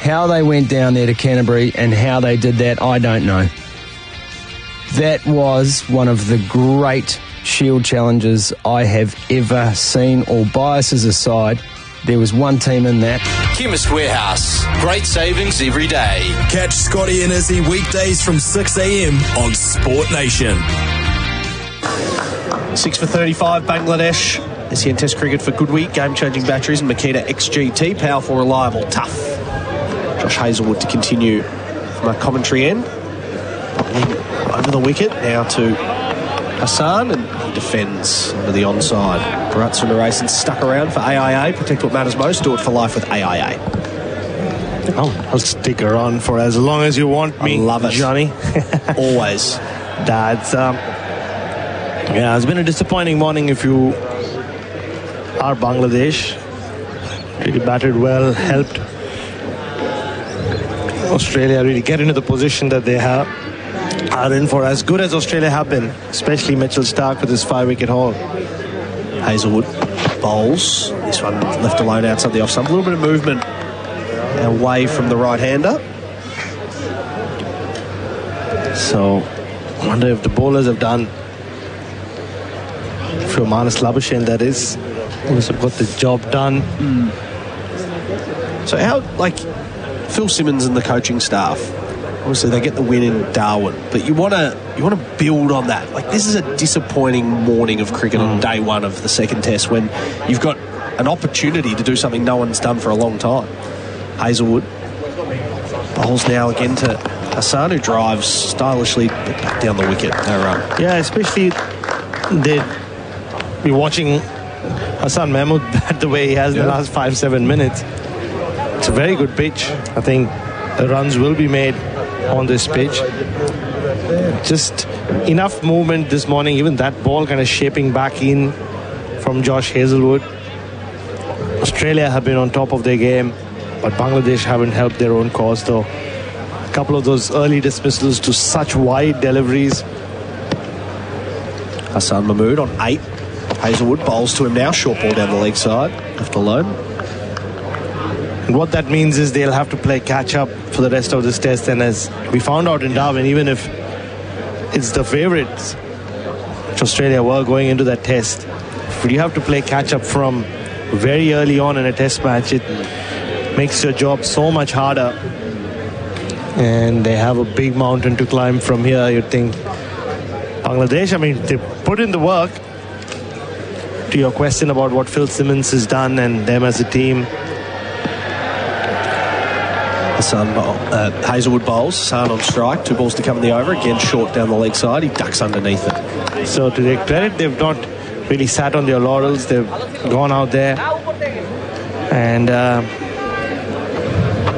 How they went down there to Canterbury and how they did that, I don't know. That was one of the great Shield challenges I have ever seen. All biases aside, there was one team in that. Chemist Warehouse. Great savings every day. Catch Scotty and Izzy weekdays from 6 a.m. on Sport Nation. 6 for 35, Bangladesh. SEN Test Cricket for good week. Game-changing batteries and Makita XGT. Powerful, reliable, tough. Josh Hazlewood to continue from our commentary end. Over the wicket, now to Hassan, and he defends under the onside. Bharat Sundaresan stuck around for AIA. Protect what matters most. Do it for life with AIA. I'll stick around for as long as you want me. I love it, Johnny. Always. That's yeah, it's been a disappointing morning if you are Bangladesh. Really batted well, helped Australia really get into the position that they are in for, as good as Australia have been, especially Mitchell Starc with his 5-wicket haul. Hazlewood bowls. This one left alone outside the off stump. A little bit of movement away from the right-hander. So I wonder if the bowlers have done, for Marnus Labuschagne that is, must have got the job done. So how, like, Phil Simmons and the coaching staff, obviously they get the win in Darwin, but you want to build on that. Like, this is a disappointing morning of cricket on day one of the second test when you've got an opportunity to do something no one's done for a long time. Hazlewood bowls now again to Hassan, who drives stylishly back down the wicket. No run. Yeah, especially you're watching Hassan Mahmood bat the way he has in the last 5-7 minutes. It's a very good pitch. I think the runs will be made on this pitch. Just enough movement this morning. Even that ball kind of shaping back in from Josh Hazlewood. Australia have been on top of their game, but Bangladesh haven't helped their own cause, though. A couple of those early dismissals to such wide deliveries. Hassan Mahmood on 8. Hazlewood bowls to him now. Short ball down the leg side. Left alone. And what that means is they'll have to play catch-up for the rest of this test. And as we found out in Darwin, even if it's the favourites, which Australia were going into that test, if you have to play catch-up from very early on in a test match, it makes your job so much harder. And they have a big mountain to climb from here, you'd think. Bangladesh, I mean, they put in the work. To your question about what Phil Simmons has done and them as a team, Hazlewood bowls. Hassan on strike. 2 balls to come in the over. Again, short down the leg side. He ducks underneath it. So to their credit, they've not really sat on their laurels. They've gone out there and